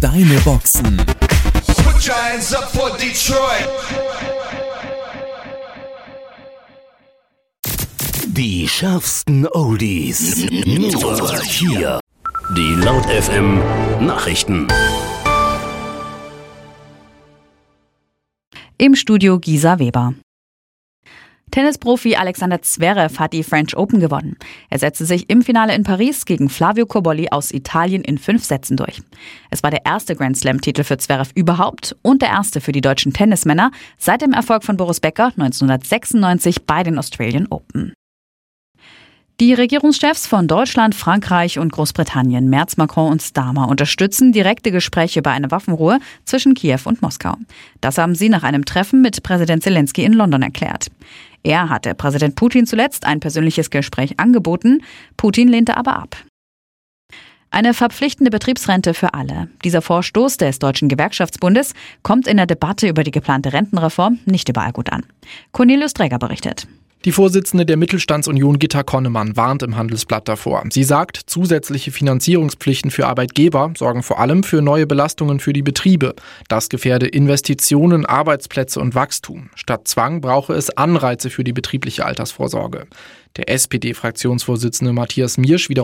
Deine Boxen. Put your hands up for Detroit. Die schärfsten Oldies. Nur hier. Die Laut FM Nachrichten. Im Studio Gisa Weber. Tennisprofi Alexander Zverev hat die French Open gewonnen. Er setzte sich im Finale in Paris gegen Flavio Cobolli aus Italien in 5 Sätzen durch. Es war der erste Grand Slam-Titel für Zverev überhaupt und der erste für die deutschen Tennismänner seit dem Erfolg von Boris Becker 1996 bei den Australian Open. Die Regierungschefs von Deutschland, Frankreich und Großbritannien, Merz, Macron und Starmer, unterstützen direkte Gespräche über eine Waffenruhe zwischen Kiew und Moskau. Das haben sie nach einem Treffen mit Präsident Zelensky in London erklärt. Er hatte Präsident Putin zuletzt ein persönliches Gespräch angeboten, Putin lehnte aber ab. Eine verpflichtende Betriebsrente für alle. Dieser Vorstoß des Deutschen Gewerkschaftsbundes kommt in der Debatte über die geplante Rentenreform nicht überall gut an. Cornelius Dräger berichtet. Die Vorsitzende der Mittelstandsunion Gitta Konnemann warnt im Handelsblatt davor. Sie sagt, zusätzliche Finanzierungspflichten für Arbeitgeber sorgen vor allem für neue Belastungen für die Betriebe. Das gefährde Investitionen, Arbeitsplätze und Wachstum. Statt Zwang brauche es Anreize für die betriebliche Altersvorsorge. Der SPD-Fraktionsvorsitzende Matthias Miersch